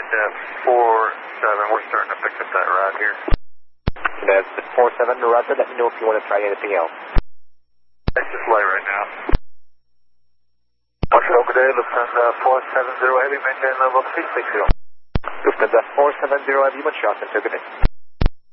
Cadet 47, we're starting to pick up that route here. Cadet 47, roger, let me know if you want to try anything else. It's just light right now. Montreal, good day, Lufthansa 470 Heavy, maintain level 360. Lufthansa 470 Heavy, Montreal, good day.